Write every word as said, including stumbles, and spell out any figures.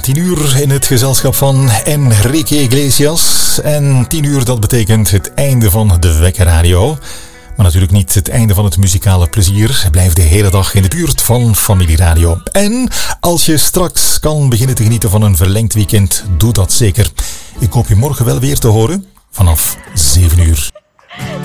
tien uur in het gezelschap van Enrique Iglesias. En tien uur, dat betekent het einde van de Wekkerradio. Maar natuurlijk niet het einde van het muzikale plezier. Blijf de hele dag in de buurt van Familieradio. En als je straks kan beginnen te genieten van een verlengd weekend, doe dat zeker. Ik hoop je morgen wel weer te horen vanaf zeven uur.